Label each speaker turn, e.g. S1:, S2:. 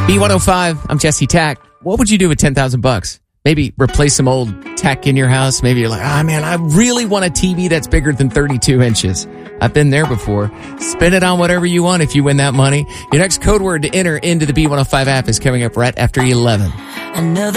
S1: B105, I'm Jesse Tack. What would you do with $10,000? Maybe replace some old tech in your house. Maybe you're like, man, I really want a TV that's bigger than 32 inches. I've been there before. Spend it on whatever you want if you win that money. Your next code word to enter into the B105 app is coming up right after 11.